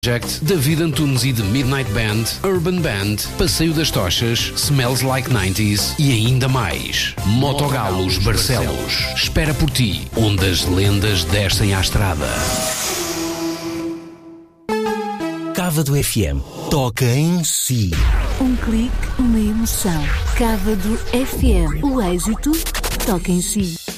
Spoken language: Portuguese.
Project, David Antunes e The Midnight Band, Urban Band, Passeio das Tochas, Smells Like 90s e ainda mais. Motogalos Barcelos. Espera por ti, onde as lendas descem à estrada. Cávado FM. Toca em si. Um clique, uma emoção. Cávado FM. O êxito toca em si.